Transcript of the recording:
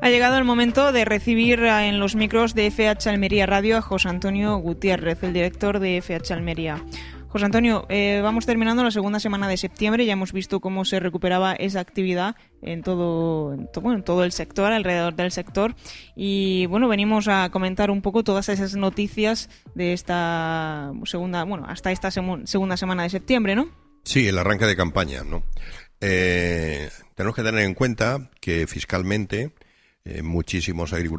Ha llegado el momento de recibir en los micros de FH Almería Radio a José Antonio Gutiérrez, el director de FH Almería. José Antonio, vamos terminando la segunda semana de septiembre. Ya hemos visto cómo se recuperaba esa actividad en todo el sector, alrededor del sector. Y bueno, venimos a comentar un poco todas esas noticias de esta hasta esta segunda semana de septiembre, ¿no? Sí, el arranque de campaña, ¿no? Tenemos que tener en cuenta que fiscalmente muchísimos agricultores